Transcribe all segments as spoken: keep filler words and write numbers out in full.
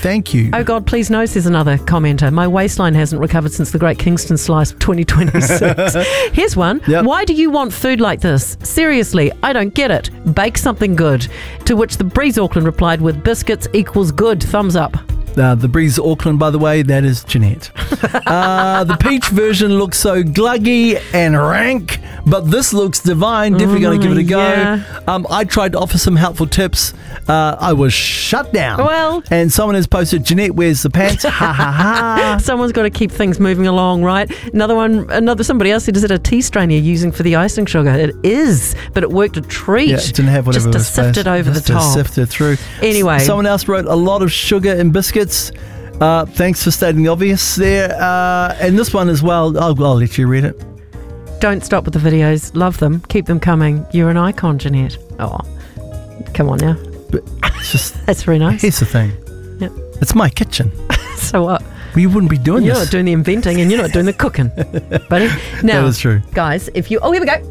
thank you. Oh God, please no, says another commenter. My waistline hasn't recovered since the Great Kingston Slice twenty twenty-six. Here's one. Yep. Why do you want food like this? Seriously, I don't get it. Bake something good. To which the Breeze Auckland replied with biscuits equals good. Thumbs up. Uh, the Breeze Auckland, by the way, that is Jeanette. uh, the peach version looks so gluggy and rank, but this looks divine. Definitely mm, going to give it a go. Yeah. Um, I tried to offer some helpful tips. Uh, I was shut down. Well. And someone has posted, Jeanette wears the pants. Ha ha ha. Someone's got to keep things moving along, right? Another one, another somebody else said, is it a tea strain you're using for the icing sugar? It is, but it worked a treat. Yeah, it didn't have whatever Just to was sift it over just the top. To sift it through. Anyway. S- someone else wrote a lot of sugar in biscuits. Uh, thanks for stating the obvious there. Uh, and this one as well, I'll, I'll let you read it. Don't stop with the videos. Love them. Keep them coming. You're an icon, Jeanette. Oh, come on now. But it's just, that's very nice. Here's the thing. Yep. It's my kitchen. So what? Well, you wouldn't be doing you're this. You're not doing the inventing and you're not doing the cooking, buddy. Now, that is true. Guys, if you... Oh, here we go.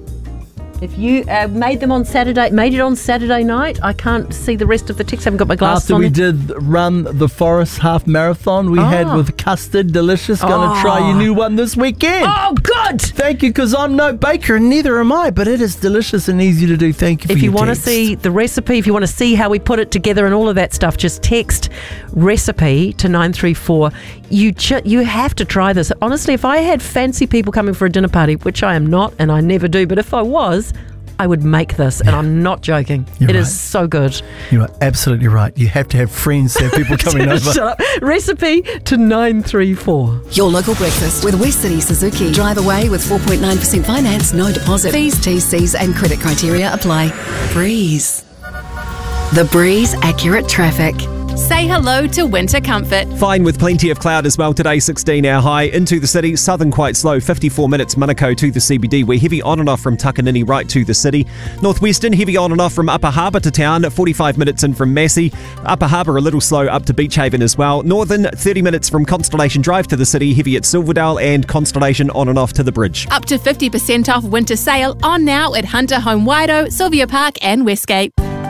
If you uh, made them on Saturday, made it on Saturday night, I can't see the rest of the text. I haven't got my glasses After on. we there. did run the Forest Half Marathon, we oh. had with custard, delicious. Going to oh. try your new one this weekend. Oh, good! Thank you, because I'm no baker, and neither am I, but it is delicious and easy to do. Thank you for If you your want to text. see the recipe, if you want to see how we put it together and all of that stuff, just text recipe to nine three four. You ch- you have to try this. Honestly, if I had fancy people coming for a dinner party, which I am not, and I never do, but if I was, I would make this, and I'm not joking. You're it right. is so good. You are absolutely right. You have to have friends to have people coming over. Shut up. Recipe to nine three four. Your local breakfast with West City Suzuki. Drive away with four point nine percent finance, no deposit. Fees, T's, C's and credit criteria apply. Breeze. The Breeze Accurate Traffic. Say hello to winter comfort. Fine with plenty of cloud as well today, sixteen hour high. Into the city, southern quite slow, fifty-four minutes Manukau to the C B D. We're heavy on and off from Takanini right to the city. Northwestern, heavy on and off from Upper Harbour to town, forty-five minutes in from Massey. Upper Harbour a little slow up to Beach Haven as well. Northern, thirty minutes from Constellation Drive to the city, heavy at Silverdale, and Constellation on and off to the bridge. Up to fifty percent off winter sale on now at Hunter Home Waido, Sylvia Park and Westgate.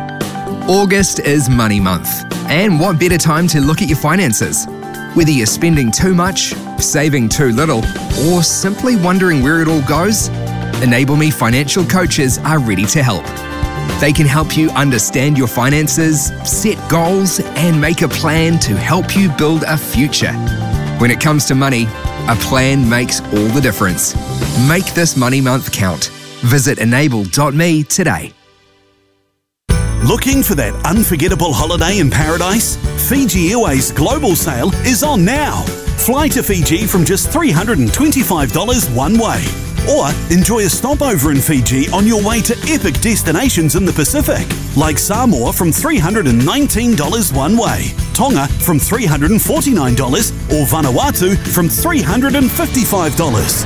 August is money month, and what better time to look at your finances? Whether you're spending too much, saving too little, or simply wondering where it all goes, Enable Me financial coaches are ready to help. They can help you understand your finances, set goals, and make a plan to help you build a future. When it comes to money, a plan makes all the difference. Make this money month count. Visit enable dot me today. Looking for that unforgettable holiday in paradise? Fiji Airways Global Sale is on now. Fly to Fiji from just three hundred twenty-five dollars one way. Or enjoy a stopover in Fiji on your way to epic destinations in the Pacific, like Samoa from three hundred nineteen dollars one way, Tonga from three hundred forty-nine dollars, or Vanuatu from three hundred fifty-five dollars.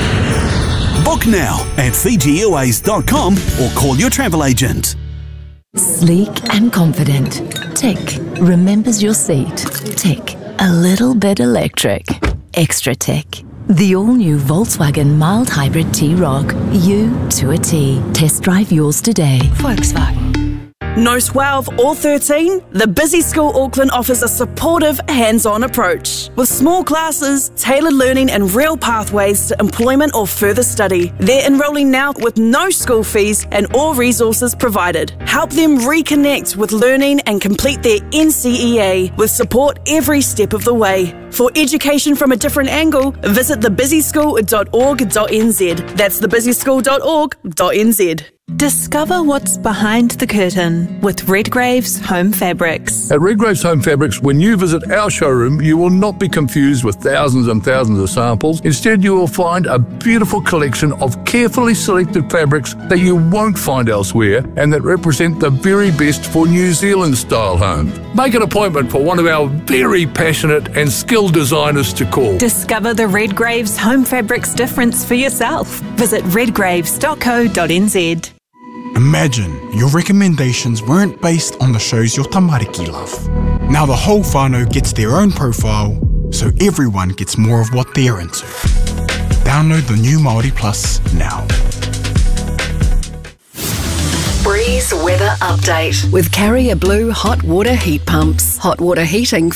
Book now at fiji airways dot com or call your travel agent. Sleek and confident. Tick. Remembers your seat. Tick. A little bit electric. Extra tick. The all-new Volkswagen mild hybrid T-Roc. You to a T. Test drive yours today. Volkswagen. No twelve or thirteen, the Busy School Auckland offers a supportive, hands-on approach. With small classes, tailored learning and real pathways to employment or further study. They're enrolling now with no school fees and all resources provided. Help them reconnect with learning and complete their N C E A with support every step of the way. For education from a different angle, visit the busy school dot org dot n z. That's the busy school dot org dot n z. Discover what's behind the curtain with Redgrave's Home Fabrics. At Redgrave's Home Fabrics, when you visit our showroom, you will not be confused with thousands and thousands of samples. Instead, you will find a beautiful collection of carefully selected fabrics that you won't find elsewhere and that represent the very best for New Zealand-style homes. Make an appointment for one of our very passionate and skilled designers to call. Discover the Redgrave's Home Fabrics difference for yourself. Visit redgraves dot co dot n z. Imagine your recommendations weren't based on the shows your tamariki love. Now the whole whānau gets their own profile, so everyone gets more of what they're into. Download the new Māori Plus now. Breeze Weather Update with Carrier Blue Hot Water Heat Pumps. Hot water heating